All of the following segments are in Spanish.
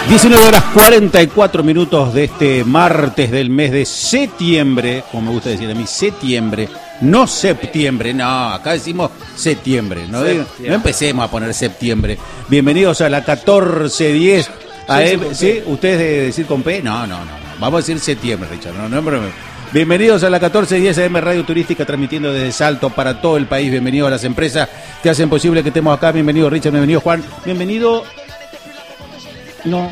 19:44 de este martes del mes de septiembre, como me gusta decir a mí, septiembre, no septiembre, no, acá decimos septiembre, no empecemos a poner septiembre. Bienvenidos a la 1410 AM, ¿sí? ¿Ustedes de decir con P? No, vamos a decir septiembre, Richard, no, bienvenidos a la 1410 AM Radio Turística, transmitiendo desde Salto para todo el país. Bienvenidos a las empresas que hacen posible que estemos acá. Bienvenido Richard, bienvenido Juan, bienvenido... No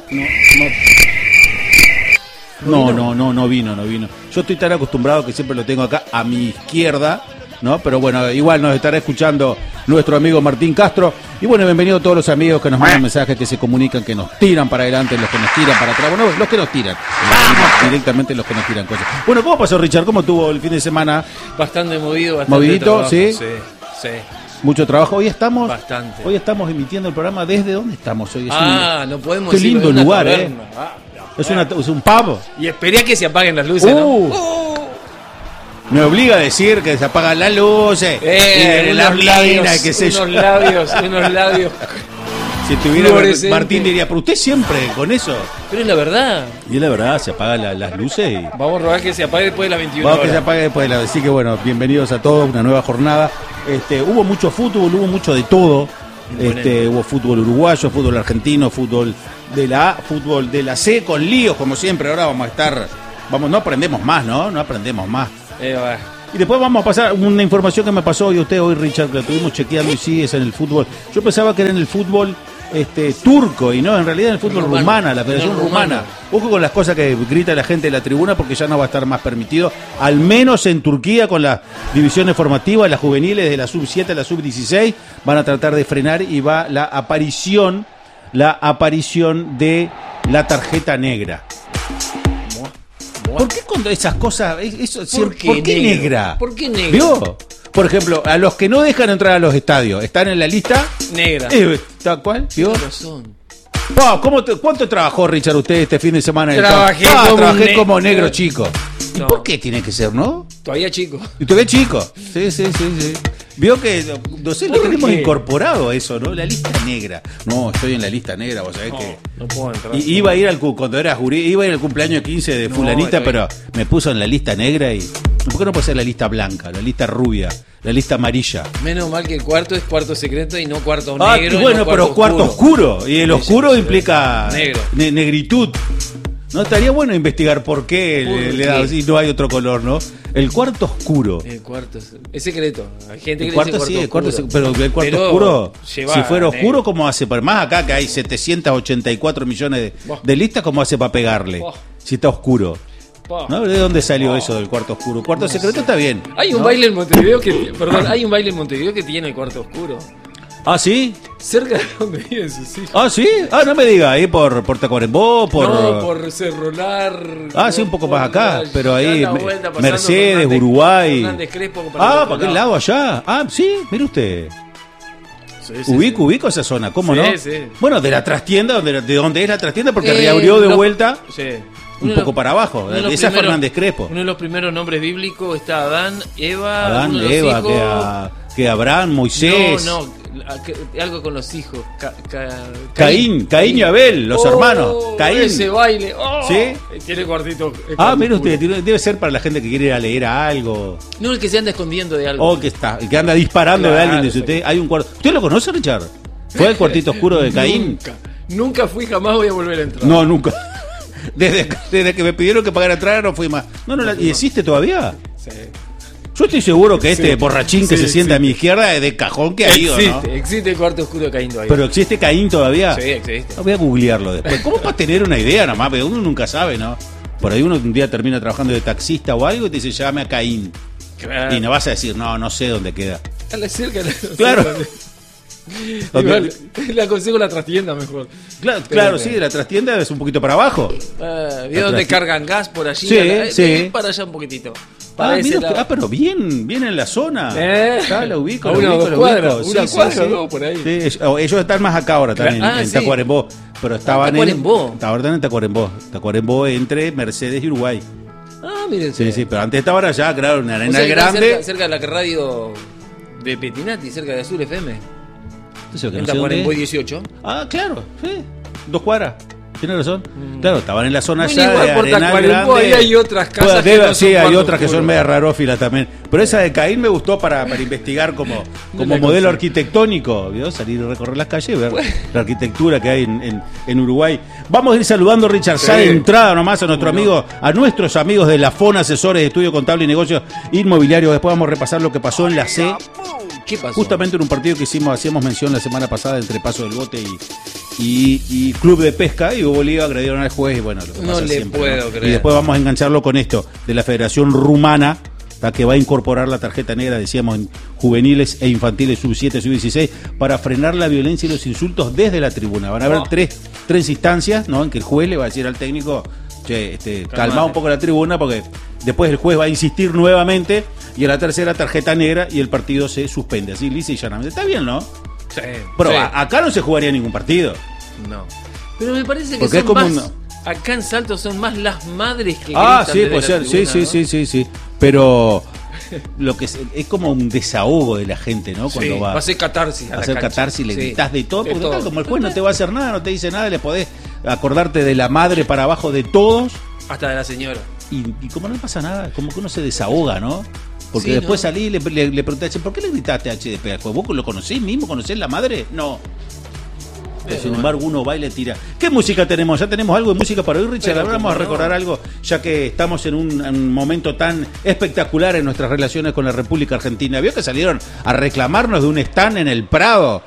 vino. Yo estoy tan acostumbrado que siempre lo tengo acá a mi izquierda, ¿no? Pero bueno, igual nos estará escuchando nuestro amigo Martín Castro. Y bueno, bienvenido a todos los amigos que nos mandan mensajes, que se comunican, que nos tiran para adelante, los que nos tiran para atrás. Bueno, los que nos tiran. Directamente los que nos tiran cosas. Bueno, ¿cómo pasó, Richard? ¿Cómo estuvo el fin de semana? Bastante movido, bastante ¿movidito? Trabajo, ¿Sí? Sí. Mucho trabajo. Hoy estamos emitiendo el programa. ¿Desde dónde estamos hoy? No podemos decirlo. Qué lindo lugar, Es un pub. Y esperé a que se apaguen las luces, ¿no? Me obliga a decir que se apagan las luces. Unos labios. Si tuviera Martín diría, pero usted siempre con eso. Pero es la verdad. Y es la verdad, se apagan las luces. Y... Vamos a rogar que se apague después de las 21 horas. Que se apague después de las... Así que bueno, bienvenidos a todos, una nueva jornada. Hubo mucho fútbol, hubo mucho de todo. Hubo fútbol uruguayo, fútbol argentino, fútbol de la A, fútbol de la C, con líos como siempre. Ahora vamos a estar... no aprendemos más, ¿no? No aprendemos más. Y después vamos a pasar una información que me pasó hoy Richard, que la tuvimos chequeando y sí, es en el fútbol. Yo pensaba que era en el fútbol turco y no, en realidad en el fútbol rumana, la Federación Rumana. Ojo con las cosas que grita la gente de la tribuna, porque ya no va a estar más permitido, al menos en Turquía, con las divisiones formativas, las juveniles de la sub-7 a la sub-16, van a tratar de frenar y va la aparición de la tarjeta negra. ¿Por qué cuando esas cosas, ¿por qué negra? ¿Por qué negra? ¿Vio? Por ejemplo, a los que no dejan entrar a los estadios, ¿están en la lista? Negra. ¿Tal cual? ¿Vio? Tiene razón. ¿Cuánto trabajó, Richard, usted este fin de semana? Trabajé como negro chico. ¿Y por qué tiene que ser, no? Todavía chico. ¿Y todavía chico? Sí. Vio que, no sé, lo tenemos incorporado a eso, ¿no? La lista negra. No, estoy en la lista negra, vos sabés que... No puedo entrar. Iba a ir cuando era jurí, iba a ir al cumpleaños 15 de fulanita, pero me puso en la lista negra y... ¿Por qué no puede ser la lista blanca, la lista rubia, la lista amarilla? Menos mal que el cuarto es cuarto secreto y no cuarto negro. Bueno, pero cuarto oscuro. Y el oscuro implica negro. Negritud. No, estaría bueno investigar por qué le da así, no hay otro color, ¿no? El cuarto oscuro. El cuarto es secreto. Hay gente que cuarto, dice cuarto oscuro. Pero el cuarto oscuro, si fuera oscuro, ¿cómo hace? Más acá que hay 784 millones de listas, ¿cómo hace para pegarle? Si está oscuro. ¿No? ¿De dónde salió eso del cuarto oscuro? Cuarto secreto está bien. Hay un baile en Montevideo que tiene el cuarto oscuro. ¿Ah, sí? Cerca de donde viven sus hijos. ¿Ah, sí? No me diga, ahí por Tacuarembó, por Cerrolar. Sí, un poco más acá, pero ahí Mercedes, Uruguay. ¿Para qué lado allá? Sí, mire usted. Sí. Ubico esa zona, ¿cómo no? Sí. Bueno, de la trastienda, de donde es la trastienda, porque reabrió de vuelta. Sí. Un poco para abajo, esa es Fernández Crespo. Uno de los primeros nombres bíblicos está Adán, Eva, que Abraham, Moisés. Algo con los hijos. Caín y Abel, los hermanos. Caín. Ese baile. ¿Sí? Tiene cuartito. Mire usted, debe ser para la gente que quiere ir a leer algo. No, el que se anda escondiendo de algo. Que anda disparando de alguien. Dice usted, hay un cuarto. ¿Usted lo conoce, Richard? ¿Fue el cuartito oscuro de Caín? Nunca fui, jamás voy a volver a entrar. No, nunca. Desde que me pidieron que pagara entrada no fui más. ¿Y existe todavía? Sí. Yo estoy seguro que borrachín que se sienta a mi izquierda es de cajón que ha ido, ¿no? Existe el cuarto oscuro de Caín todavía. ¿Pero existe Caín todavía? Sí, existe. Voy a googlearlo después. ¿Cómo para tener una idea nomás? Porque uno nunca sabe, ¿no? Por ahí uno un día termina trabajando de taxista o algo y te dice, llame a Caín. Claro. Y no vas a decir, no sé dónde queda. A la cerca. Claro. Igual, le aconsejo la trastienda mejor. Claro, sí, la trastienda es un poquito para abajo. ¿Vio dónde cargan gas por allí? Sí. Para allá un poquitito. Pero bien en la zona. La ubico. Una cuadra, por ahí. Sí, ellos están más acá ahora, también en Tacuarembó. Pero estaban ahora en Tacuarembó. Tacuarembó entre Mercedes y Uruguay. Miren. Sí, pero antes estaban allá, claro, una arena grande. Cerca de la radio de Petinati, cerca de Azul FM. Eso que en no sé Tacuarembó 18. Claro, sí. 2 cuadras. Tiene razón. Claro, estaban en la zona Bueno, allá igual de por Arenal Tacuarembó, Grande. ahí hay otras casas Pues, que no son sí, hay cuarto otras que oscuro. son media rarófilas también. Pero esa de Caín me gustó para investigar como modelo arquitectónico, ¿vio? Salir y recorrer las calles y ver la arquitectura que hay en Uruguay. Vamos a ir saludando, Richard, Sí. ya de entrada nomás a nuestros amigos de la FON Asesores de Estudio Contable y Negocios Inmobiliarios. Después vamos a repasar lo que pasó en la C. ¿Qué pasó? Justamente en un partido que hacíamos mención la semana pasada entre Paso del Bote y Club de Pesca, y Bolívar agredieron al juez y bueno, lo que No pasa le siempre, puedo ¿no? creer. Y después vamos a engancharlo con esto de la Federación Rumana, la que va a incorporar la tarjeta negra, decíamos, en juveniles e infantiles sub-7, sub-16, para frenar la violencia y los insultos desde la tribuna. Van a haber tres instancias, ¿no? En que el juez le va a decir al técnico, che, calma un poco la tribuna, porque después el juez va a insistir nuevamente, y en la tercera tarjeta negra y el partido se suspende. Así, lisa y llanamente. Está bien, ¿no? Sí. Pero sí. acá no se jugaría ningún partido. No. Pero me parece que Porque son es como más... Acá en Salto son más las madres que Ah, gritan sí, desde puede la ser. tribuna, Sí. Pero lo que es como un desahogo de la gente, ¿no? Cuando Sí, va a hacer catarsis. a hacer catarsis, le Sí. gritas de todo, De porque todo. claro, como el juez no te va a hacer nada, no te dice nada, le podés acordarte de la madre para abajo de todos, Hasta de la señora. y como no pasa nada, como que uno se desahoga, ¿no? Porque Sí, después ¿no? salí y le pregunté, ¿por qué le gritaste a HDP al juez? ¿Vos lo conocés mismo? ¿Conocés la madre? No. Pero sin embargo, uno va y le tira. ¿Qué música tenemos? ¿Ya tenemos algo de música para hoy, Richard? Pero Ahora vamos a cómo no. recordar algo, ya que estamos en un momento tan espectacular en nuestras relaciones con la República Argentina. ¿Vio que salieron a reclamarnos de un stand en el Prado,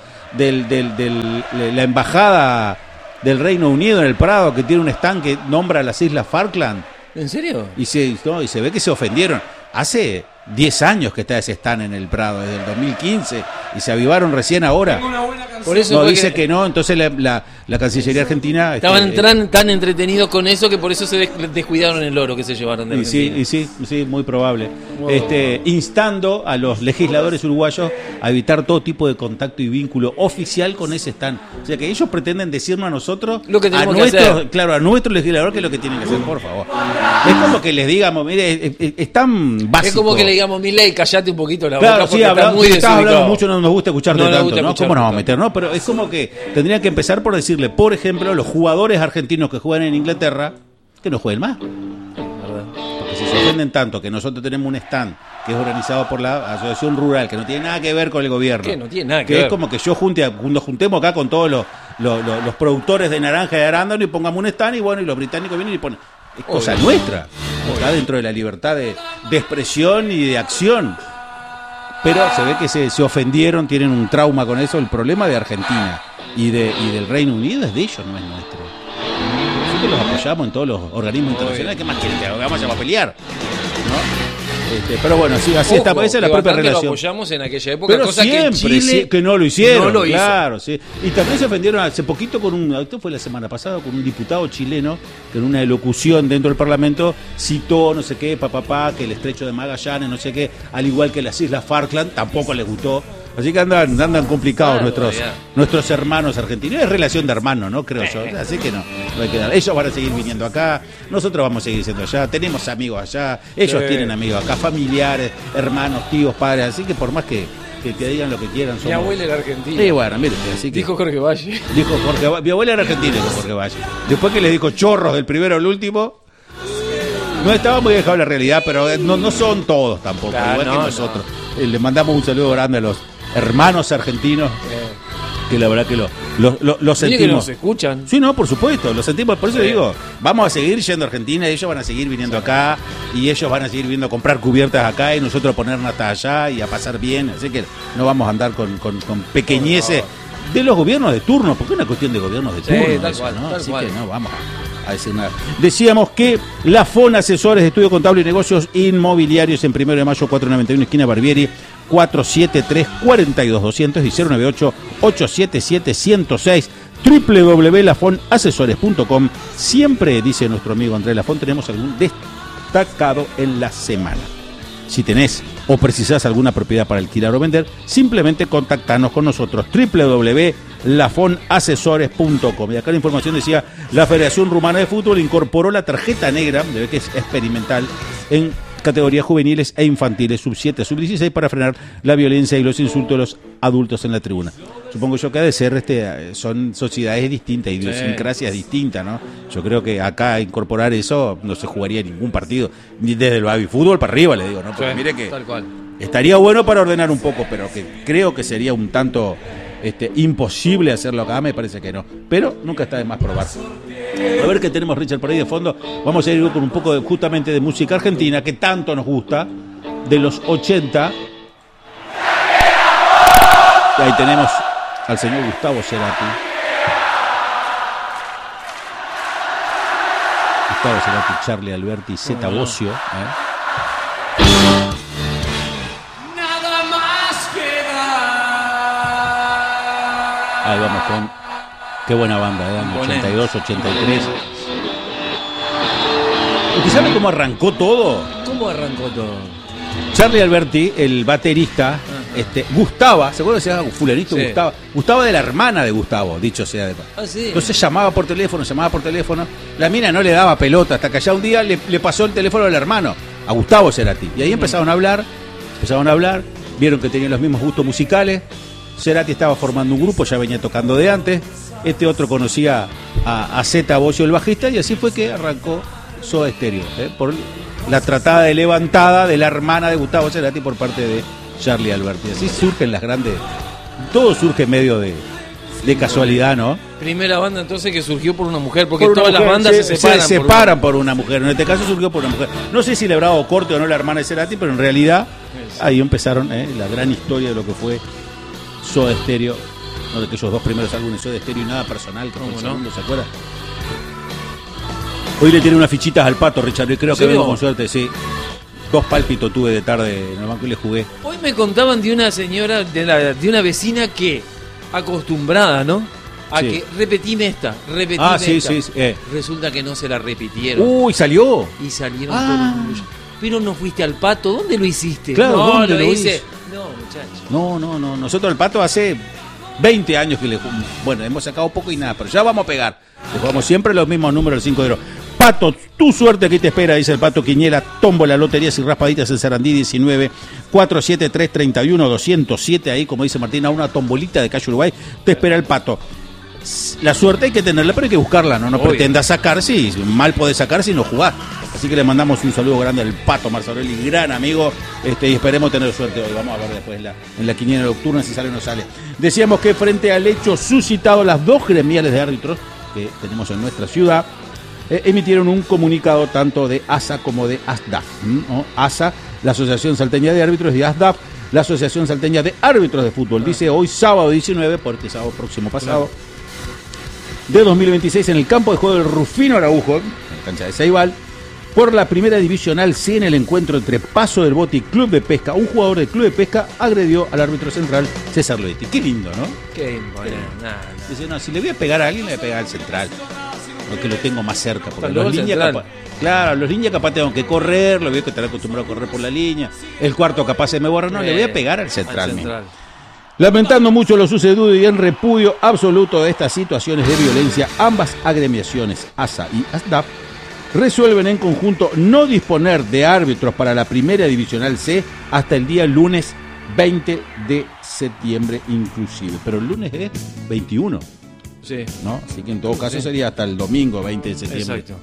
de la embajada del Reino Unido en el Prado, que tiene un stand que nombra las Islas Falkland? ¿En serio? Y se ve que se ofendieron. Hace 10 años que está ese stand en el Prado, desde el 2015, y se avivaron recién ahora. Por eso No, fue dice que no, entonces la Cancillería Argentina... estaban tan entretenidos con eso que por eso se descuidaron el oro que se llevaron de Argentina. sí, muy probable. Instando a los legisladores uruguayos a evitar todo tipo de contacto y vínculo oficial con ese stand. O sea que ellos pretenden decirnos a nosotros, Lo que tenemos a que nuestro, hacer. claro, a nuestro legislador, que es lo que tienen que hacer, por favor. Es como que les digamos, mire, es tan básico. Es como que le digamos, Milei, callate un poquito la Claro, boca porque sí, está muy estás hablando desubicado. mucho, no nos gusta escucharte No nos tanto, gusta ¿no? escucharte ¿Cómo nos vamos a tanto. meter? No, pero es como que tendrían que empezar por decirle, por ejemplo, a los jugadores argentinos que juegan en Inglaterra, que no jueguen más. Porque si se ofenden tanto que nosotros tenemos un stand que es organizado por la Asociación Rural, que no tiene nada que ver con el gobierno. Que no tiene nada que Que ver. es como que nos juntemos acá con todos los productores de naranja y de arándano y pongamos un stand, y bueno, y los británicos vienen y ponen. Es cosa nuestra. Está dentro de la libertad de expresión y de acción. Pero se ve que se ofendieron, tienen un trauma con eso. El problema de Argentina y del Reino Unido es de ellos, no es nuestro. Nosotros los apoyamos en todos los organismos internacionales. ¿Qué más quieren que vamos a pelear? ¿No? Pero bueno, sí, así está. Esa es la propia relación. Lo apoyamos en aquella época, Pero cosa siempre, que Chile que no lo hicieron, no lo hizo. claro, sí. Y también se ofendieron hace poquito esto fue la semana pasada, con un diputado chileno que en una elocución dentro del Parlamento citó no sé qué, que el estrecho de Magallanes, no sé qué, al igual que las Islas Falkland, tampoco les gustó. Así que andan complicados nuestros hermanos argentinos. Es relación de hermanos, ¿no? Creo yo. Así que no hay que dar. Ellos van a seguir viniendo acá, nosotros vamos a seguir siendo allá, tenemos amigos allá, ellos tienen amigos acá, familiares, hermanos, tíos, padres, así que por más que digan lo que quieran, somos... Mi abuela era argentina. Sí, bueno, mire, así que... Dijo Jorge Valle. Dijo Jorge Valle. Mi abuela era argentina, dijo Jorge Valle. Después que le dijo chorros del primero al último... No estaba muy dejado la realidad, pero no son todos tampoco, igual que nosotros. Le mandamos un saludo grande a los hermanos argentinos, que la verdad que lo sentimos. Que nos escuchan. Sí, no, por supuesto, lo sentimos. Por eso digo, vamos a seguir yendo a Argentina, ellos van a seguir viniendo acá, y ellos van a seguir viendo a comprar cubiertas acá, y nosotros a ponernos hasta allá y a pasar bien. Así que no vamos a andar con pequeñeces de los gobiernos de turno, porque es una cuestión de gobiernos de turno. Tal eso, cual, ¿no? tal Así cual. que no vamos a decir nada. Decíamos que la FON Asesores de Estudio Contable y Negocios Inmobiliarios en 1 de mayo 491, esquina Barbieri, 473-42-200 y 098-877-106, www.lafonasesores.com. Siempre, dice nuestro amigo Andrés Lafón, tenemos algún destacado en la semana. Si tenés o precisás alguna propiedad para alquilar o vender, simplemente contactanos con nosotros, www.lafonasesores.com. Y acá la información decía, la Federación Rumana de Fútbol incorporó la tarjeta negra, debe que es experimental, en categorías juveniles e infantiles, sub-7, sub-16, para frenar la violencia y los insultos de los adultos en la tribuna. Supongo yo que ha de ser, son sociedades distintas, idiosincrasias distintas, ¿no? Yo creo que acá incorporar eso no se jugaría ningún partido, ni desde el baby fútbol para arriba, le digo, ¿no? Porque mire que tal cual. Estaría bueno para ordenar un poco, pero que creo que sería un tanto imposible hacerlo acá, me parece que no. Pero nunca está de más probar. A ver qué tenemos, Richard, por ahí de fondo. Vamos a ir con un poco justamente de música argentina, que tanto nos gusta, de los 80. Y ahí tenemos al señor Gustavo Cerati. Gustavo Cerati, Charlie Alberti, Zeta Bosio. Nada más que dar. Ahí vamos con... Qué buena banda, año 82, 83. ¿Usted sabe cómo arrancó todo? ¿Cómo arrancó todo? Charlie Alberti, el baterista, Gustava, ¿se acuerdan que se llama fulanito? Sí. Gustava de la hermana de Gustavo, dicho sea de paso. Ah, sí. Entonces llamaba por teléfono, la mina no le daba pelota, hasta que allá un día le pasó el teléfono al hermano, a Gustavo Cerati. Y ahí empezaron a hablar, vieron que tenían los mismos gustos musicales. Cerati estaba formando un grupo, ya venía tocando de antes. Este otro conocía a Zeta Bosio, el bajista, y así fue que arrancó Soda Stereo, por la tratada de levantada de la hermana de Gustavo Cerati por parte de Charlie Alberti. Así surgen las grandes... Todo surge en medio de casualidad, ¿no? Primera banda entonces que surgió por una mujer, porque Por una todas mujer, las bandas se separan por una mujer. En este caso surgió por una mujer. No sé si le habrá dado corte o no la hermana de Cerati, pero en realidad ahí empezaron la gran historia de lo que fue Soda Stereo. No, de aquellos dos primeros álbumes de Soda Stereo y nada personal, que fue el segundo, ¿se acuerda? Hoy le tiene unas fichitas al Pato, Richard, y creo que vengo con suerte, sí. 2 pálpitos tuve de tarde en el banco y le jugué. Hoy me contaban de una señora, de una vecina que, acostumbrada, ¿no? A que repetime esta. Sí. Resulta que no se la repitieron. Uy, salió. Y salieron todos. Pero no fuiste al Pato, ¿dónde lo hiciste? Claro, no, ¿dónde lo lo hice. hice? No, muchacho. No. Nosotros el Pato hace 20 años que le... Bueno, hemos sacado poco y nada, pero ya vamos a pegar. Le jugamos siempre los mismos números, el 5 de oro. Pato, tu suerte aquí te espera, dice el Pato Quiñela. Tómbola, loterías y raspaditas en Sarandí, 19 473 31 207. Ahí, como dice Martina, una tombolita de Calle Uruguay. Te espera el Pato. La suerte hay que tenerla, pero hay que buscarla, no pretendas sacar, sí, mal podés sacar si no jugás. Así que le mandamos un saludo grande al Pato Marzarelli, gran amigo, y esperemos tener suerte hoy. Vamos a ver después en la quiniela nocturna si sale o no sale. Decíamos que frente al hecho suscitado, las 2 gremiales de árbitros que tenemos en nuestra ciudad emitieron un comunicado tanto de ASA como de ASDAF. ASA, la Asociación Salteña de Árbitros, y ASDAF, la Asociación Salteña de Árbitros de Fútbol. Dice hoy sábado 19, porque sábado próximo pasado, de 2026, en el campo de juego del Rufino Araujo, en la cancha de Ceibal, por la primera divisional C, en el encuentro entre Paso del Bote y Club de Pesca. Un jugador del Club de Pesca agredió al árbitro central, César Loetti. Qué lindo, ¿no? Qué bueno. Dice, no, si le voy a pegar a alguien, le voy a pegar al central. Porque lo tengo más cerca. Porque los líneas los líneas capaz tengo que correr, lo veo que estar acostumbrado a correr por la línea. El cuarto capaz se me borra, no, le voy a pegar al central. Lamentando mucho lo sucedido y en repudio absoluto de estas situaciones de violencia, ambas agremiaciones, ASA y ASDAF, resuelven en conjunto no disponer de árbitros para la primera divisional C hasta el día lunes 20 de septiembre inclusive. Pero el lunes es 21. Sí. ¿No? Así que en todo caso sería hasta el domingo 20 de septiembre. Exacto.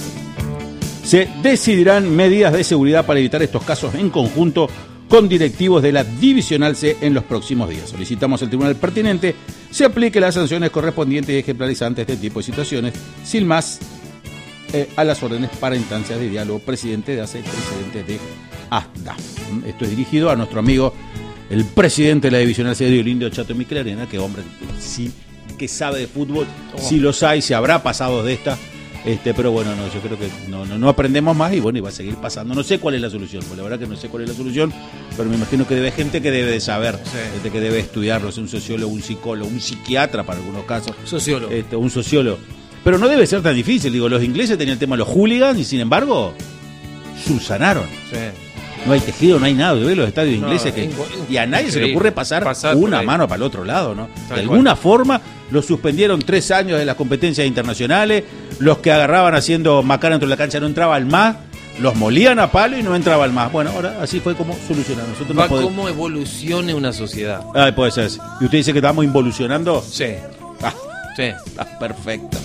Se decidirán medidas de seguridad para evitar estos casos en conjunto con directivos de la Divisional C en los próximos días. Solicitamos al tribunal pertinente se aplique las sanciones correspondientes y ejemplarizantes de este tipo de situaciones, sin más a las órdenes para instancias de diálogo. Presidente de ASA y presidente de ASDAF. Esto es dirigido a nuestro amigo, el presidente de la Divisional C de Olindio, Chato Miclarena, que hombre, sí, que sabe de fútbol, si los hay, se habrá pasado de esta. Pero bueno, no, yo creo que no aprendemos más y bueno, y va a seguir pasando. No sé cuál es la solución, porque la verdad que no sé cuál es la solución, pero me imagino que debe gente que debe de saber, que debe estudiarlo, un sociólogo, un psicólogo, un psiquiatra para algunos casos. Sociólogo. Un sociólogo. Pero no debe ser tan difícil, digo, los ingleses tenían el tema de los hooligans y sin embargo subsanaron. Sí. No hay tejido, no hay nada, ¿ves? Los estadios ingleses y a nadie se le ocurre pasar una mano para el otro lado, ¿no? De alguna forma los suspendieron 3 años de las competencias internacionales, los que agarraban haciendo macana dentro de la cancha no entraban más, los molían a palo y no entraban más. Bueno, ahora así fue como solucionaron. Nosotros Va cómo evolucione una sociedad. Puede ser. ¿Y usted dice que estamos involucionando? Sí. Sí. Perfecto.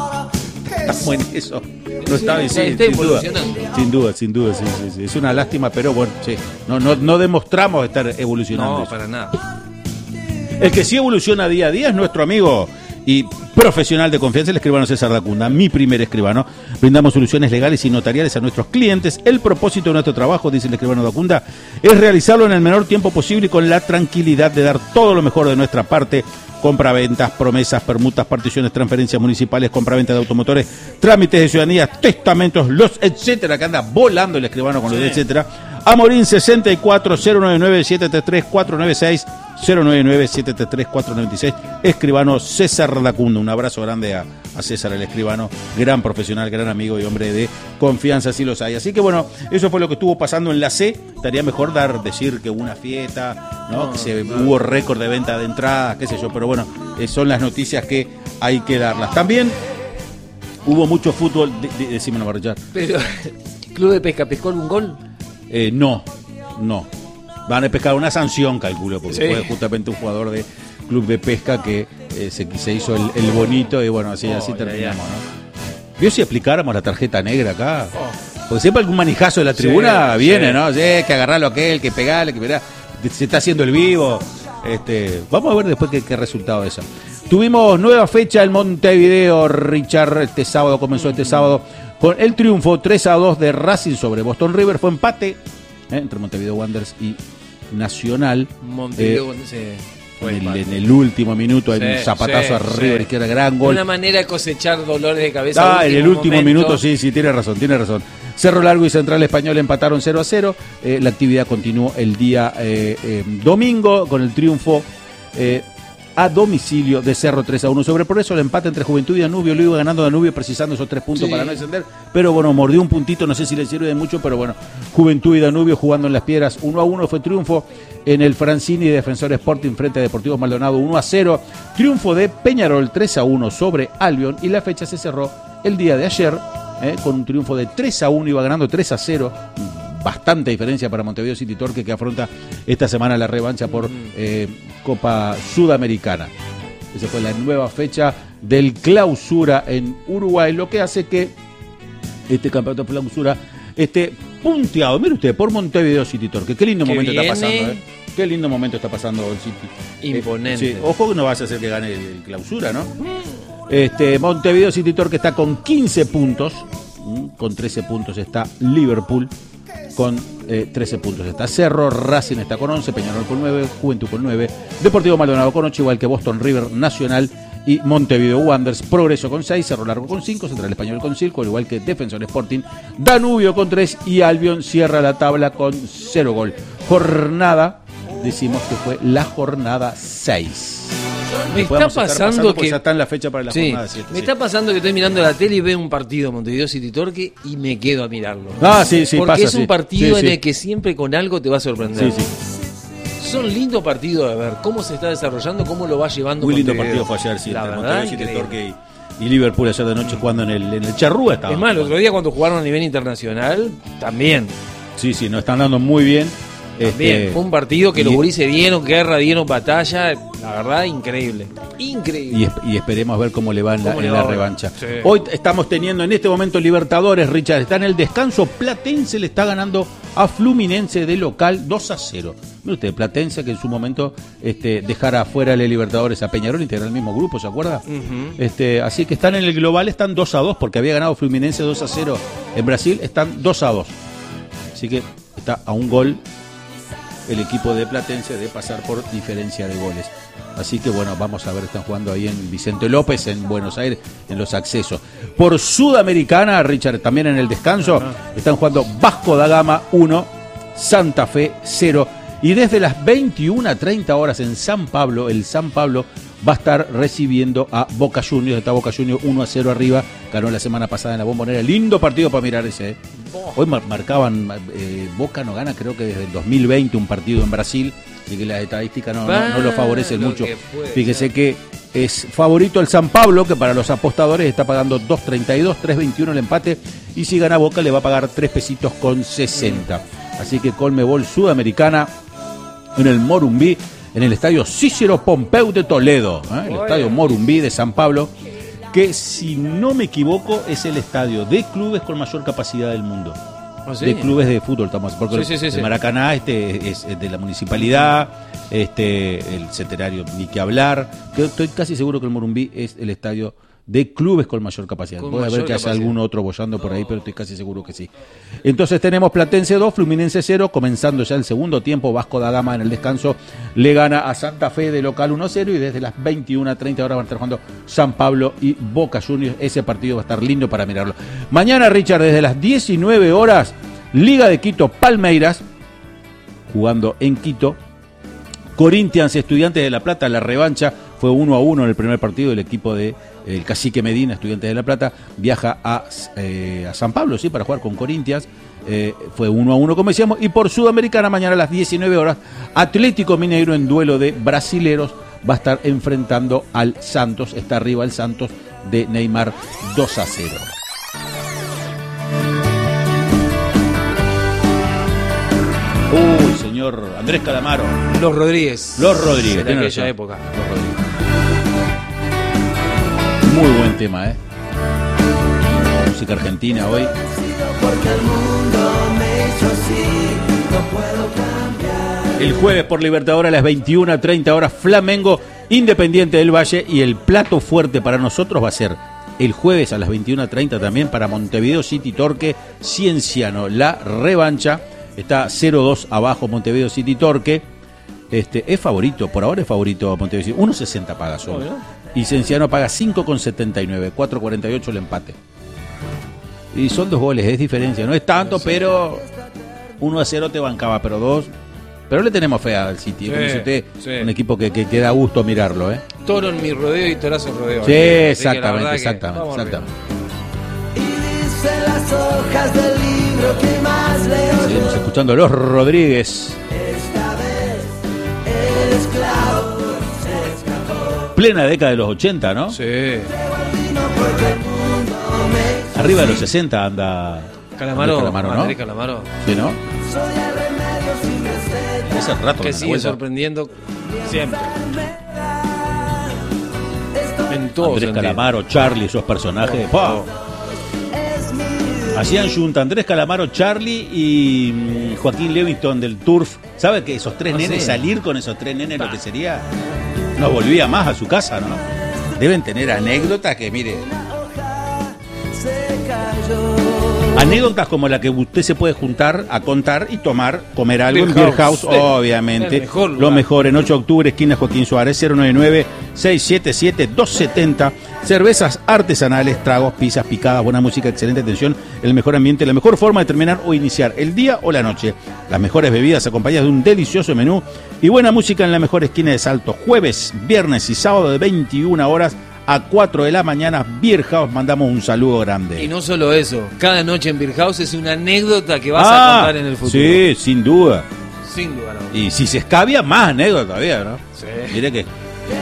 Estamos en eso. No Sí, está, está sin evolucionando. Sin duda, sí. Es una lástima, pero bueno, sí. No demostramos estar evolucionando. No, para nada. El que sí evoluciona día a día es nuestro amigo y profesional de confianza, el escribano César Dacunda, mi primer escribano. Brindamos soluciones legales y notariales a nuestros clientes. El propósito de nuestro trabajo, dice el escribano Dacunda, es realizarlo en el menor tiempo posible y con la tranquilidad de dar todo lo mejor de nuestra parte. Compraventas, promesas, permutas, particiones, transferencias municipales, compraventa de automotores, trámites de ciudadanía, testamentos, etcétera, que anda volando el escribano con los etcétera. Amorín 64 099 733 496 099 733 496. Escribano César Dacunda. Un abrazo grande a César, el escribano, gran profesional, gran amigo y hombre de confianza, si los hay. Así que bueno, eso fue lo que estuvo pasando en la C. Estaría mejor decir que hubo una fiesta, ¿no? Que hubo récord de venta de entradas, qué sé yo, pero bueno, son las noticias que hay que darlas. También hubo mucho fútbol, decime, no va a rechar. Pero, ¿Club de Pesca pescó algún gol? No. Van a pescar una sanción, calculo, porque fue justamente un jugador de Club de Pesca que se hizo el bonito y bueno, así terminamos, ¿no? ¿Vio si aplicáramos la tarjeta negra acá? Porque siempre algún manijazo de la tribuna viene, ¿no? Que agarrarlo a aquel, que pegarle, se está haciendo el vivo. Vamos a ver después qué resultado es eso. Tuvimos nueva fecha en Montevideo, Richard, comenzó este sábado con el triunfo 3-2 de Racing sobre Boston River. Fue empate entre Montevideo Wanderers y Nacional. Montevideo en el último minuto hay un zapatazo arriba, izquierda, gran gol. Una manera de cosechar dolores de cabeza. En el último minuto, sí, tiene razón. Cerro Largo y Central Español empataron 0-0. La actividad continuó el día domingo con el triunfo a domicilio de Cerro 3-1 sobre Progreso. El empate entre Juventud y Danubio, lo iba ganando Danubio precisando esos 3 puntos para no descender, pero bueno, mordió un puntito, no sé si le sirve de mucho, pero bueno, Juventud y Danubio jugando en las piedras 1-1, fue triunfo en el Francini de Defensor Sporting frente a Deportivo Maldonado 1-0, triunfo de Peñarol 3-1 sobre Albion, y la fecha se cerró el día de ayer con un triunfo de 3-1, iba ganando 3-0, bastante diferencia para Montevideo City Torque, que afronta esta semana la revancha por Copa Sudamericana. Esa fue la nueva fecha del Clausura en Uruguay, lo que hace que este campeonato de Clausura esté punteado, mire usted, por Montevideo City Torque. Qué lindo momento está pasando, Qué lindo momento está pasando el City. Imponente. Ojo que no vas a hacer que gane el Clausura, ¿no? Montevideo City Torque está con 15 puntos, con 13 puntos está Liverpool, con 13 puntos está Cerro, Racing está con 11, Peñarol con 9, Juventud con 9, Deportivo Maldonado con 8, igual que Boston River, Nacional y Montevideo Wanderers, Progreso con 6, Cerro Largo con 5, Central Español con 5, igual que Defensor Sporting, Danubio con 3 y Albion cierra la tabla con 0 gol. Jornada, decimos que fue la jornada 6. Me está pasando que ya está en la fecha para la jornada 7. Me está pasando que estoy mirando la tele y veo un partido Montevideo City Torque y me quedo a mirarlo. Sí, porque pasa, es un partido en sí. el que siempre con algo te va a sorprender. Sí. Son lindos partidos de ver cómo se está desarrollando, cómo lo va llevando. Muy lindo partido fue ayer, sí, entre Montevideo City Torque y Liverpool ayer de noche jugando en el Charrúa estaba. Es más, el otro día cuando jugaron a nivel internacional, también. Sí, nos están dando muy bien. Fue un partido que los gurises dieron guerra, dieron batalla, la verdad, increíble. Y esperemos ver cómo le va en la revancha. Sí. Hoy estamos teniendo en este momento Libertadores, Richard, está en el descanso, Platense le está ganando a Fluminense de local 2-0. Mire usted, Platense que en su momento dejara afuera de Libertadores a Peñarol, integra el mismo grupo, ¿se acuerda? Uh-huh. Así que están en el global, están 2-2, porque había ganado Fluminense 2-0 en Brasil, están 2-2. Así que está a un gol el equipo de Platense de pasar por diferencia de goles. Así que bueno, vamos a ver, están jugando ahí en Vicente López, en Buenos Aires, en los accesos. Por Sudamericana, Richard, también en el descanso, están jugando Vasco da Gama 1, Santa Fe 0. Y desde las 21:30 horas en San Pablo, el San Pablo va a estar recibiendo a Boca Juniors. Está Boca Juniors 1-0 arriba, ganó la semana pasada en la Bombonera. Lindo partido para mirar ese. Hoy marcaban, Boca no gana creo que desde el 2020 un partido en Brasil, y que las estadísticas no lo favorecen mucho. Fíjese que Es favorito el San Pablo, que para los apostadores está pagando 2.32, 3.21 el empate. Y si gana Boca le va a pagar 3 pesitos con 60. Así que Conmebol Sudamericana en el Morumbí, en el estadio Cícero Pompeu de Toledo. El estadio Morumbí de San Pablo, que si no me equivoco es el estadio de clubes con mayor capacidad del mundo. ¿Oh, sí? De clubes de fútbol, estamos, porque Sí. el Maracaná es de la municipalidad, el Centenario ni que hablar. Estoy casi seguro que el Morumbí es el estadio de clubes con mayor capacidad. Puede haber que haya algún otro bollando por ahí, pero estoy casi seguro que sí. Entonces tenemos Platense 2, Fluminense 0, comenzando ya el segundo tiempo. Vasco da Gama en el descanso le gana a Santa Fe de local 1-0 y desde las 21:30 horas van a estar jugando San Pablo y Boca Juniors. Ese partido va a estar lindo para mirarlo. Mañana, Richard, desde las 19 horas, Liga de Quito Palmeiras, jugando en Quito. Corinthians, Estudiantes de La Plata, la revancha fue 1-1 en el primer partido. El equipo de el Cacique Medina, Estudiantes de La Plata, viaja a San Pablo, sí, para jugar con Corinthians. Fue 1-1, como decíamos. Y por Sudamericana, mañana a las 19 horas, Atlético Mineiro en duelo de brasileros va a estar enfrentando al Santos. Está arriba el Santos de Neymar 2-0. Uy, señor Andrés Calamaro. Los Rodríguez. En aquella época. Los Rodríguez. Muy buen tema, música argentina hoy. El jueves por Libertadores a las 21:30 horas, Flamengo, Independiente del Valle, y el plato fuerte para nosotros va a ser el jueves a las 21:30 también para Montevideo City Torque Cienciano, la revancha. Está 0-2 abajo Montevideo City Torque. Es favorito, por ahora es favorito Montevideo City. 1.60 paga solo. Y Cienciano paga 5.79, 4.48 el empate. Y son 2 goles, es diferencia. No es tanto, pero 1-0 te bancaba, pero 2. Pero le tenemos fe al City. Como dice usted, un equipo que da gusto mirarlo. Toro en mi rodeo y torazo en rodeo. Sí, exactamente. Y dice las hojas del libro que más leo. Seguimos escuchando a Los Rodríguez. Esta vez el esclavo se escapó. Plena década de los 80, ¿no? Sí. Arriba de los 60 anda Calamaro, ¿no? Andrés Calamaro. Sí, ¿no? Soy el remedio sin receta. Hace rato Que anda sigue vuelta. sorprendiendo siempre. En todo Andrés sentido. Calamaro, Charlie, esos personajes. ¡Pah! Hacían junta Andrés Calamaro, Charlie y Joaquín Levington del Turf. ¿Sabe que esos 3 nenes, salir con esos 3 nenes, lo que sería? No volvía más a su casa, ¿no? Deben tener anécdotas que, mire. Anécdotas como la que usted se puede juntar a contar y comer algo en Beer House, obviamente. Lo mejor en 8 de octubre, esquina Joaquín Suárez, 099-677-270. Cervezas artesanales, tragos, pizzas, picadas, buena música, excelente atención, el mejor ambiente, la mejor forma de terminar o iniciar el día o la noche. Las mejores bebidas acompañadas de un delicioso menú y buena música en la mejor esquina de Salto. Jueves, viernes y sábado de 21 horas a 4 de la mañana, Beer House. Mandamos un saludo grande. Y no solo eso, cada noche en Beer House es una anécdota que vas a contar en el futuro. Sí, sin duda. Sin duda. No. Y si se escabia, más anécdota todavía, ¿no? Sí. Mire que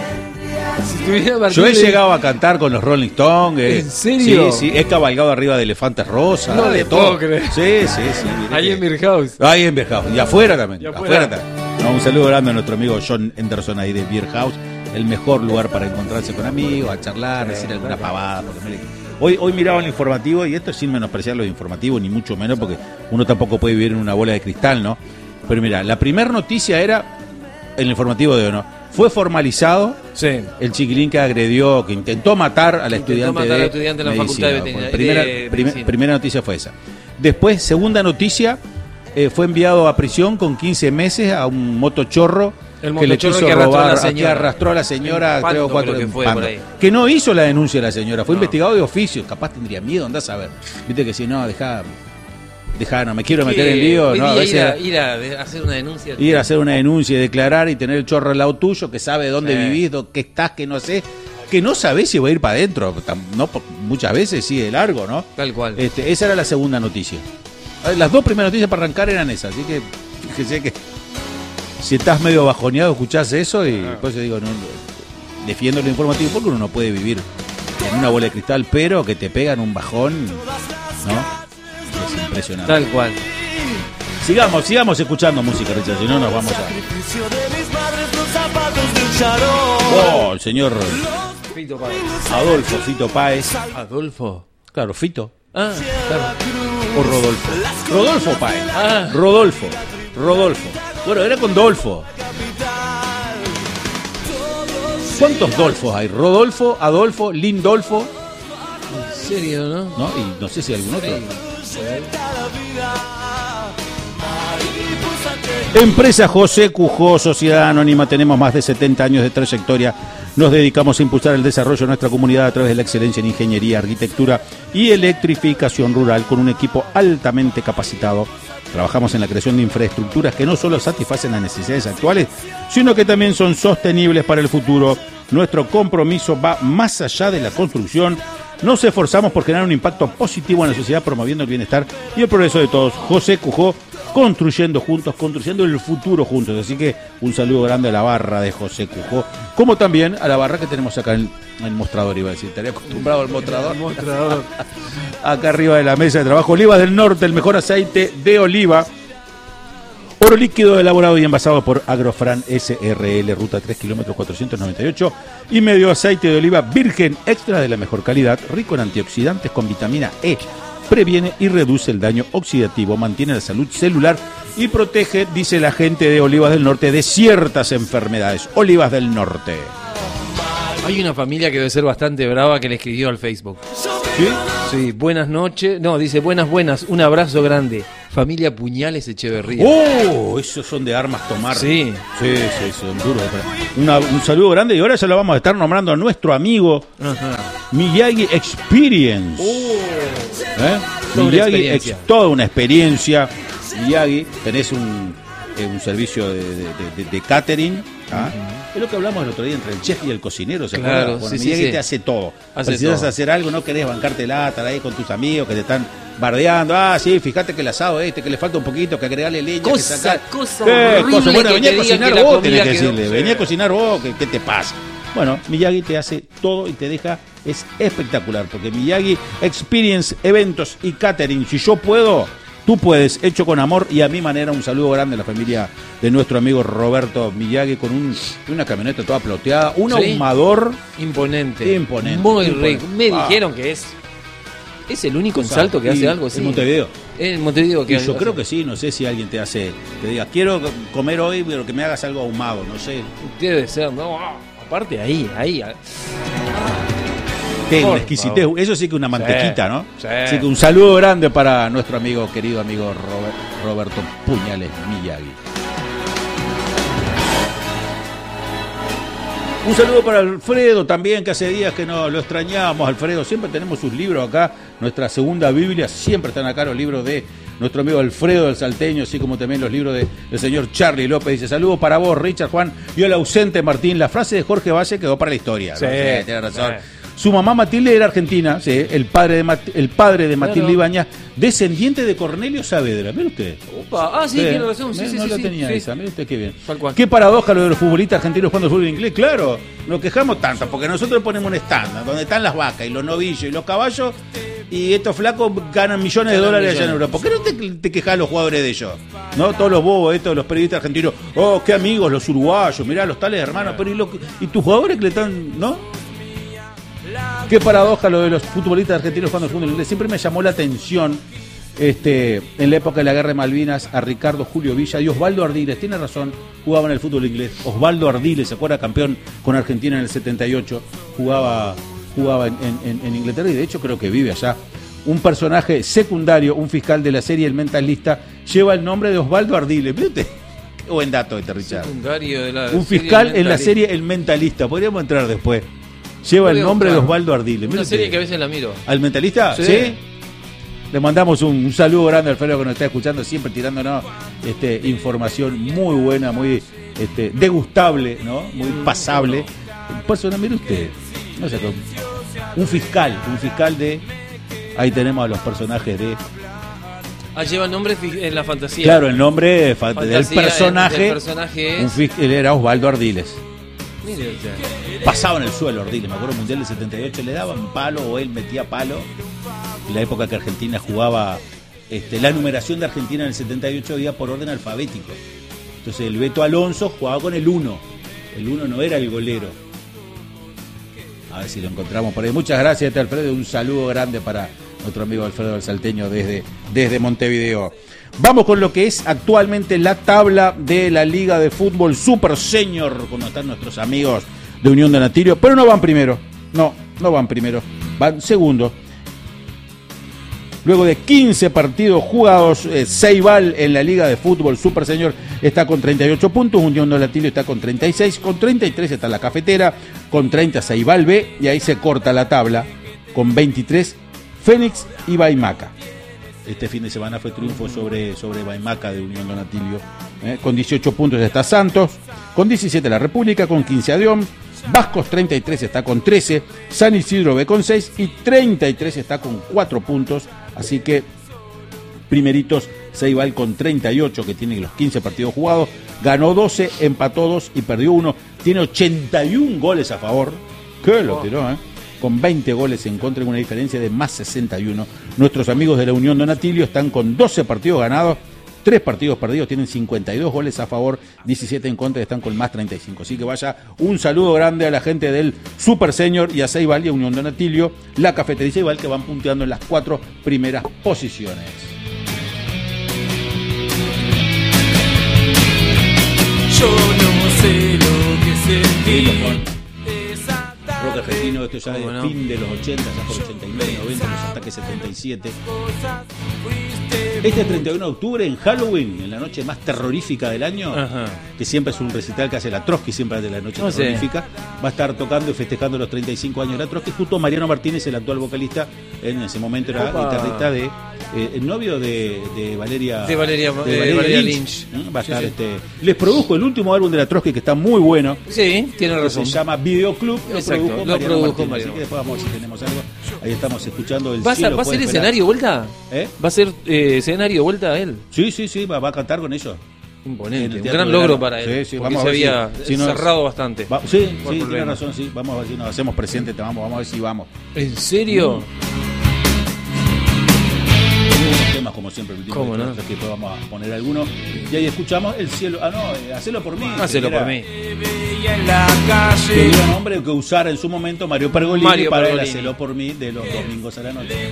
Si yo he llegado a cantar con los Rolling Stones. ¿En serio? Sí, he cabalgado arriba de elefantes rosas. No de le todo. puedo creer. Sí. Ahí en Beer House. Ahí en Beer House. Y afuera también. Y afuera. También. No, un saludo grande a nuestro amigo John Henderson ahí de Beer House. El mejor lugar para encontrarse con amigos, a charlar, decir alguna pavada. Porque mire, hoy miraba el informativo, y esto sin menospreciar los informativos, ni mucho menos, porque uno tampoco puede vivir en una bola de cristal, ¿no? Pero mira, la primera noticia era el informativo de hoy, ¿no? Fue formalizado el chiquilín que agredió, que intentó matar a la estudiante de la Facultad de Medicina. Primera noticia fue esa. Después, segunda noticia, fue enviado a prisión con 15 meses a un motochorro que le quiso robar, que arrastró a la señora, Pando, 3 o 4 que fue por ahí. Que no hizo la denuncia de la señora, fue investigado de oficio. Capaz tendría miedo, andás a ver. Viste que si no, dejá, no me quiero meter en lío. No, a veces ir a hacer una denuncia. Ir a hacer una denuncia y declarar y tener el chorro al lado tuyo, que sabe dónde vivís, qué estás, que no sé, que no sabés si va a ir para adentro. No, muchas veces sigue de largo, ¿no? Tal cual. Esa era la segunda noticia. Las 2 primeras noticias para arrancar eran esas, así que fíjese que si estás medio bajoneado escuchás eso y después yo digo, defiendo lo informativo porque uno no puede vivir en una bola de cristal, pero que te pegan un bajón, ¿no? Es impresionante. Tal cual. Sigamos escuchando música, Richard, si no nos vamos a... Oh, el señor Fito Páez. Adolfo Fito Páez. Adolfo. Claro, Fito. Ah, claro. O Rodolfo. Rodolfo Páez. Ah. Rodolfo. Bueno, era con Dolfo. ¿Cuántos Dolfos hay? Rodolfo, Adolfo, Lindolfo. En serio, ¿no? ¿No? Y no sé si algún otro. Empresa José Cujó, Sociedad Anónima, tenemos más de 70 años de trayectoria. Nos dedicamos a impulsar el desarrollo de nuestra comunidad a través de la excelencia en ingeniería, arquitectura y electrificación rural con un equipo altamente capacitado. Trabajamos en la creación de infraestructuras que no solo satisfacen las necesidades actuales, sino que también son sostenibles para el futuro. Nuestro compromiso va más allá de la construcción. Nos esforzamos por generar un impacto positivo en la sociedad, promoviendo el bienestar y el progreso de todos. José Cujó, construyendo juntos, construyendo el futuro juntos. Así que un saludo grande a la barra de José Cujó, como también a la barra que tenemos acá en el mostrador, iba a decir. Estaría acostumbrado al mostrador. Acá arriba de la mesa de trabajo. Olivas del Norte, el mejor aceite de oliva. Oro líquido elaborado y envasado por Agrofran SRL, ruta 3 kilómetros 498 y medio, aceite de oliva virgen extra de la mejor calidad, rico en antioxidantes con vitamina E. Previene y reduce el daño oxidativo, mantiene la salud celular y protege, dice la gente de Olivas del Norte, de ciertas enfermedades. Olivas del Norte. Hay una familia que debe ser bastante brava que le escribió al Facebook. ¿Sí? Sí, buenas noches. No, dice buenas, un abrazo grande. Familia Puñales Echeverría. ¡Oh! Esos son de armas tomar. Sí. Sí, son duros. Un saludo grande y ahora ya lo vamos a estar nombrando a nuestro amigo Miyagi Experience. Miyagi, toda una experiencia. Miyagi, tenés un servicio de catering. Es lo que hablamos el otro día entre el chef y el cocinero, ¿se acuerdan? Bueno, Miyagi te hace todo. Necesitas hacer algo, no querés bancártela, estar ahí con tus amigos que te están bardeando. Sí, fíjate que el asado que le falta un poquito, que agregarle leña, que sacar. Cosa horrible. Bueno, venía a cocinar vos, tenés que decirle. Sí. Venía a cocinar vos, ¿qué te pasa? Bueno, Miyagi te hace todo y te deja, es espectacular, porque Miyagi Experience, eventos y catering, si yo puedo, tú puedes, hecho con amor y a mi manera. Un saludo grande a la familia de nuestro amigo Roberto Miyagi con una camioneta toda ploteada, un ahumador imponente. Muy rico. Me dijeron que es el único en Salto que hace algo así. En Montevideo. En Montevideo. Y yo creo que sí, no sé si alguien te diga, quiero comer hoy, pero que me hagas algo ahumado, no sé. Debe ser, no, aparte ahí. Qué exquisitez, eso sí que una mantequita, sí, ¿no? Sí. Así que un saludo grande para nuestro querido amigo Roberto Puñales Miyagi. Un saludo para Alfredo también, que hace días que no lo extrañábamos. Alfredo, siempre tenemos sus libros acá, nuestra segunda Biblia, siempre están acá los libros de nuestro amigo Alfredo del Salteño, así como también los libros del señor Charlie López. Dice, saludos para vos, Richard, Juan, y el ausente Martín. La frase de Jorge Valle quedó para la historia. Sí, ¿no? Sí, tiene razón. Sí. Su mamá Matilde era argentina, sí, el padre de Matilde Ibáñez, descendiente de Cornelio Saavedra. Mire usted. Opa. Sí, tiene razón. Sí, no la tenía sí. esa, mire usted qué bien. Tal cual. Qué paradoja lo de los futbolistas argentinos jugando fútbol inglés. Claro, nos quejamos tanto porque nosotros ponemos un estándar donde están las vacas y los novillos y los caballos y estos flacos ganan millones de dólares allá en Europa. ¿Por qué no te quejas los jugadores de ellos? ¿No? Todos los bobos estos, los periodistas argentinos. Oh, qué amigos los uruguayos, mirá los tales hermanos, pero ¿y tus jugadores que le están, no? Qué paradoja lo de los futbolistas argentinos jugando fútbol inglés. Siempre me llamó la atención en la época de la Guerra de Malvinas a Ricardo Julio Villa y Osvaldo Ardiles. Tiene razón, jugaba en el fútbol inglés. Osvaldo Ardiles, ¿se acuerda? Campeón con Argentina en el 78. Jugaba en Inglaterra y de hecho creo que vive allá. Un personaje secundario, un fiscal de la serie El Mentalista, lleva el nombre de Osvaldo Ardiles. ¿Viste? Qué buen dato este, Richard. Secundario de la un fiscal en la serie El Mentalista. Podríamos entrar después. Lleva el nombre de Osvaldo Ardiles. Una serie que a veces la miro. ¿Al Mentalista? Sí. Le mandamos un saludo grande al Alfredo que nos está escuchando, siempre tirándonos información muy buena, muy degustable, ¿no? Muy pasable. Personal, mire usted. No sé, un fiscal de... Ahí tenemos a los personajes de... lleva el nombre en la fantasía. Claro, el nombre del personaje. Del personaje es... Él era Osvaldo Ardiles. Mire usted. Pasaba en el suelo Ordiles, me acuerdo, Mundial del 78, le daban palo o él metía palo. En la época que Argentina jugaba, la numeración de Argentina en el 78 había por orden alfabético. Entonces el Beto Alonso jugaba con el 1. El 1 no era el golero. A ver si lo encontramos por ahí. Muchas gracias, Alfredo. Un saludo grande para nuestro amigo Alfredo el Salteño desde Montevideo. Vamos con lo que es actualmente la tabla de la Liga de Fútbol Super Senior, como están nuestros amigos de Unión de Natilio, pero no van primero. No van primero. Van segundo. Luego de 15 partidos jugados, Ceibal en la Liga de Fútbol Super Senior está con 38 puntos, Unión de Natilio está con 36, con 33 está la Cafetera, con 30 Ceibal B, y ahí se corta la tabla, con 23 Fénix y Baimaca. Este fin de semana fue triunfo sobre Baimaca de Unión de Natilio. Con 18 puntos está Santos, con 17 la República, con 15 Adión, Vascos 33 está con 13, San Isidro B con 6 y 33 está con 4 puntos. Así que primeritos Ceibal con 38, que tiene los 15 partidos jugados, ganó 12, empató 2 y perdió 1. Tiene 81 goles a favor, que lo tiró, con 20 goles en contra, en una diferencia de más 61. Nuestros amigos de la Unión de Natilio están con 12 partidos ganados, 3 partidos perdidos, tienen 52 goles a favor, 17 en contra, están con más 35. Así que vaya un saludo grande a la gente del Super Senior y a Ceibal y a Unión de Natilio, la Cafetería Ceibal, que van punteando en las 4 primeras posiciones. Yo no sé lo que sentí. Rock argentino, esto ya es fin de los 80, ya por 89, 90, los ataques 77. Este 31 de octubre, en Halloween, en la noche más terrorífica del año, que siempre es un recital que hace la Trotsky, siempre de la noche terrorífica, va a estar tocando y festejando los 35 años de la Trotsky, justo Mariano Martínez, el actual vocalista, en ese momento era guitarrista de el novio de Valeria Lynch. Va a estar, les produjo el último álbum de la Trotsky, que está muy bueno. Sí, tiene razón. Se llama Videoclub. Lo produjo Mariano. Así que después vamos a ver si tenemos algo. Ahí estamos escuchando el ¿Va a ser escenario vuelta? ¿Va a ser escenario vuelta él? Sí, va a cantar con ellos. Imponente, un gran logro para él. Sí, porque vamos se a ver había cerrado bastante. Sí, tiene razón, sí. Vamos a ver si nos hacemos presentes, vamos a ver si vamos. ¿En serio? Temas como siempre, ¿Cómo no? Que después vamos a poner algunos. Y ahí escuchamos El cielo. Hacelo por mí. Hacelo por mí. Que era un nombre que usara en su momento Mario Pergolini para el Hacelo por mí de los domingos a la noche.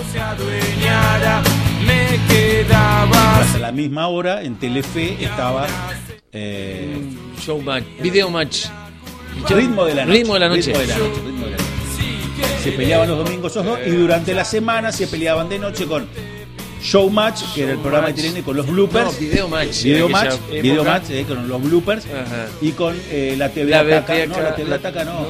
A la misma hora en Telefe estaba Showmatch, Video Match. Ritmo de la noche. Ritmo de la noche. Se peleaban los domingos esos dos y durante la semana se peleaban de noche con Showmatch, que era el programa que tienen con los bloopers. No, Video Match. Video Match, con los bloopers. Ajá. Y con la TV Ataca. La TV Ataca no.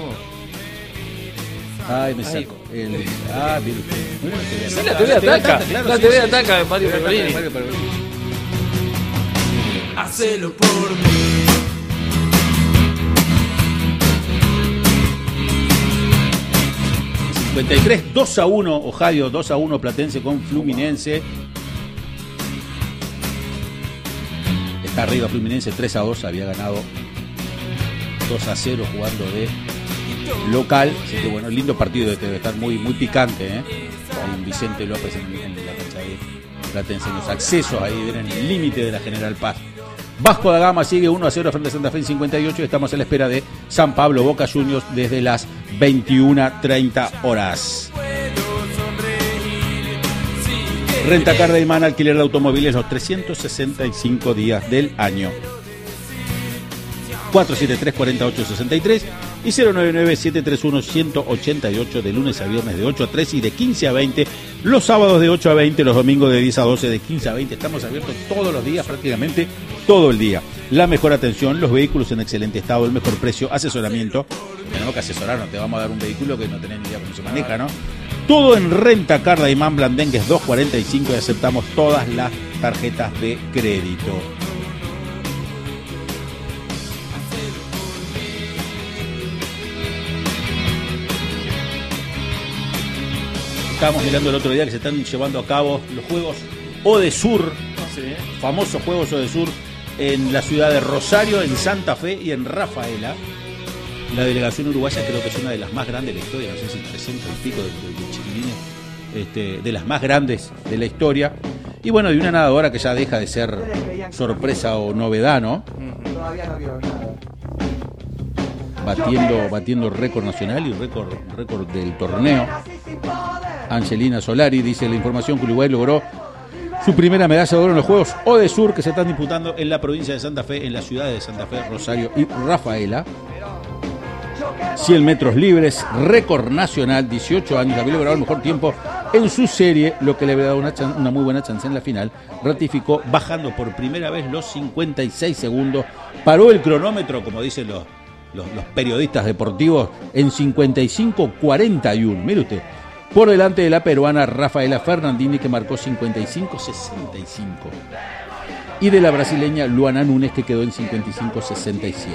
Ay, me saco. Sí, la TV Ataca. La TV Ataca de Mario Pergolini. Hacelo por mí. ...53, 2-1, Ojadio, 2-1 Platense con Fluminense. Está arriba Fluminense, 3-2, había ganado 2-0 jugando de local. Así que bueno, lindo partido, debe estar muy picante, Con Vicente López en la cancha de Platense, en los accesos ahí, en el límite de la General Paz. Vasco da Gama sigue 1-0 frente a Santa Fe en 58 y estamos a la espera de San Pablo Boca Juniors desde las 21:30 horas. Rentacar de Imán, alquiler de automóviles los 365 días del año. 473-4863 y 099-731-188 de lunes a viernes de 8 a 3 y de 15 a 20, los sábados de 8 a 20, los domingos de 10 a 12, de 15 a 20. Estamos abiertos todos los días, prácticamente todo el día. La mejor atención, los vehículos en excelente estado, el mejor precio, asesoramiento. Tenemos que asesorar, no te vamos a dar un vehículo que no tenés ni idea cómo se maneja, ¿no? Todo en Rentacar de Imán Blandengues 245 y aceptamos todas las tarjetas de crédito. Estábamos mirando el otro día que se están llevando a cabo los Juegos Odesur, famosos Juegos Odesur, en la ciudad de Rosario, en Santa Fe y en Rafaela. La delegación uruguaya creo que es una de las más grandes de la historia, no sé si 300 y pico de chiquilines, de las más grandes de la historia. Y bueno, de una nadadora que ya deja de ser sorpresa o novedad, ¿no? Todavía no vio nada. Batiendo récord nacional y récord del torneo. Angelina Solari dice la información que Uruguay logró su primera medalla de oro en los Juegos Odesur que se están disputando en la provincia de Santa Fe, en las ciudades de Santa Fe, Rosario y Rafaela. 100 metros libres, récord nacional, 18 años, había logrado el mejor tiempo en su serie, lo que le había dado una muy buena chance en la final. Ratificó bajando por primera vez los 56 segundos, paró el cronómetro, como dicen los periodistas deportivos, en 55:41. Mire usted, por delante de la peruana Rafaela Fernandini, que marcó 55:65, y de la brasileña Luana Núñez, que quedó en 55:67.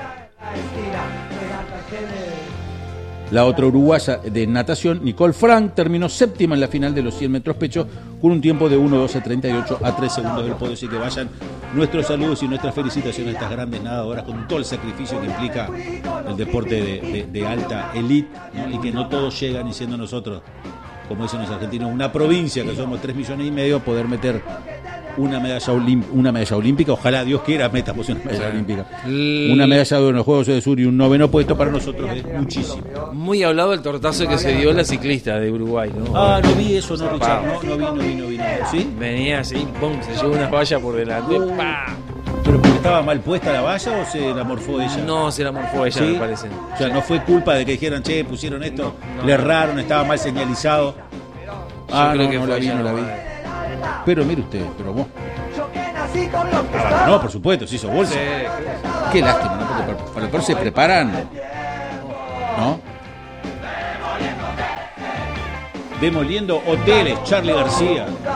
La otra uruguaya de natación, Nicole Frank, terminó séptima en la final de los 100 metros pecho con un tiempo de 1:12:38 a 3 segundos del podio. Así que vayan nuestros saludos y nuestras felicitaciones a estas grandes nadadoras con todo el sacrificio que implica el deporte de alta elite, ¿no? Y que no todos llegan, y siendo nosotros, como dicen los argentinos, una provincia que somos 3,5 millones, poder meter una medalla olímpica. Ojalá Dios quiera metamos una medalla olímpica. Una medalla de oro en los Juegos del Sur y un 9º puesto para nosotros es muchísimo. Muy hablado el tortazo que se dio la ciclista de Uruguay, ¿no? No vi eso, no, Richard. No vi. ¿Sí? Venía así, pum, se llevó una valla por delante. ¡Pah! ¿Pero porque estaba mal puesta la valla o se la morfó ella? No, se la morfó ella, ¿Sí? me parece. O sea, no fue culpa de que dijeran, che, pusieron esto, le erraron, estaba mal señalizado. Yo creo que no fue la vi, ella, no la vi. Pero mire usted, pero vos. Yo que nací con lo que No, por supuesto, se hizo bolsa. Sí. Qué lástima, ¿no? Porque para lo peor se preparan, ¿no? Demoliendo hoteles, Charly García.